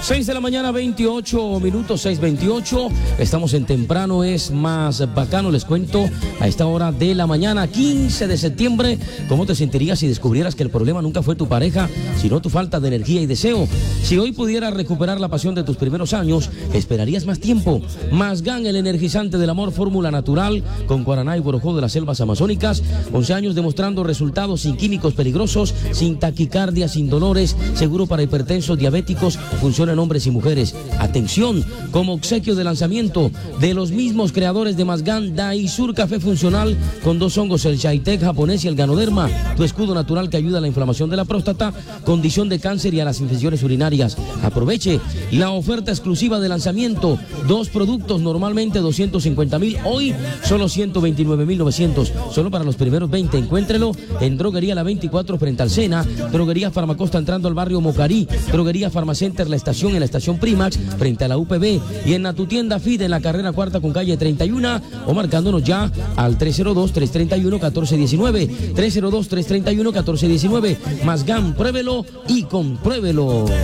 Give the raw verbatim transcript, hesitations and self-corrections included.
seis de la mañana, veintiocho minutos, seis veintiocho. Estamos en Temprano es Más Bacano. Les cuento a esta hora de la mañana, quince de septiembre, ¿cómo te sentirías si descubrieras que el problema nunca fue tu pareja, sino tu falta de energía y deseo? Si hoy pudieras recuperar la pasión de tus primeros años, ¿esperarías más tiempo? Mazgán, el energizante del amor, fórmula natural, con guaraná y borojó de las selvas amazónicas. once años demostrando resultados sin químicos peligrosos, sin taquicardia, sin dolores, seguro para hipertensos, diabéticos, funciona en hombres y mujeres. Atención, como obsequio de lanzamiento de los mismos creadores de Mazgán, Daisur Café Funcional, con dos hongos, el Shaitek japonés y el Ganoderma, tu escudo natural que ayuda a la inflamación de la próstata, condición de cáncer y a las infecciones urinarias. Aproveche la oferta exclusiva de lanzamiento, dos productos normalmente doscientos cincuenta mil, hoy solo ciento veintinueve mil novecientos, solo para los primeros veinte. Encuéntrelo en Droguería La veinticuatro frente al Sena, Droguería Farmacosta entrando al barrio Mocarí, Droguería Farmacenter La Estación en la estación Primax frente a la U P B, y en la tu tienda Fide en la carrera cuarta con calle treinta y uno, o marcándonos ya al tres cero dos, tres tres uno, uno cuatro uno nueve, tres cero dos, tres tres uno, uno cuatro uno nueve. Mazgán, pruébelo y compruébelo.